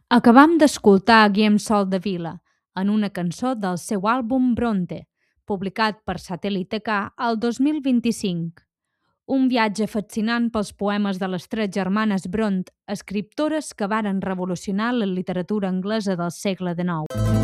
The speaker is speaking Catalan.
Acabam d'escoltar Guillem Sol de Vila en una cançó del seu àlbum Bronte, publicat per Satèl·lit K el 2025. Un viatge fascinant pels poemes de les tres germanes Brontë, escriptores que varen revolucionar la literatura anglesa del segle XIX.